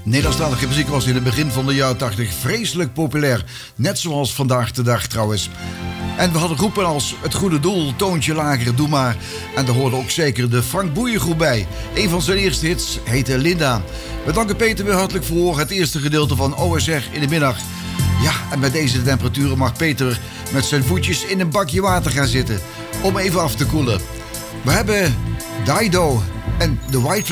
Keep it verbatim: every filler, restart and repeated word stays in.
Nederlandstalige muziek was in het begin van de jaren tachtig vreselijk populair. Net zoals vandaag de dag trouwens. En we hadden groepen als Het Goede Doel, Toontje Lager, Doe Maar. En daar hoorde ook zeker de Frank Boeiengroep bij. Een van zijn eerste hits heette Linda. We danken Peter weer hartelijk voor het eerste gedeelte van O S R in de middag. Ja, en bij deze temperaturen mag Peter met zijn voetjes in een bakje water gaan zitten. Om even af te koelen. We hebben Dido en The White